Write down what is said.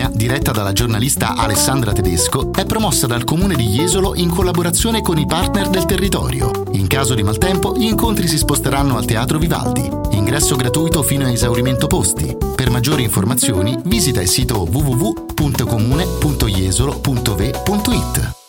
contemporanea, diretta dalla giornalista Alessandra Tedesco, è promossa dal Comune di Jesolo in collaborazione con i partner del territorio. In caso di maltempo, gli incontri si sposteranno al Teatro Vivaldi. Ingresso gratuito fino a esaurimento posti. Per maggiori informazioni visita il sito www.comune.jesolo.ve.it.